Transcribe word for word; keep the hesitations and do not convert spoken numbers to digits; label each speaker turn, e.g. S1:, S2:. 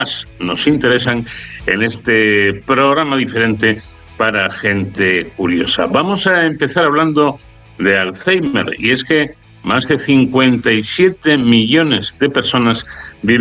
S1: nos interesan en este programa diferente para gente curiosa. Vamos a empezar hablando de Alzheimer, y es que más de cincuenta y siete millones de personas viven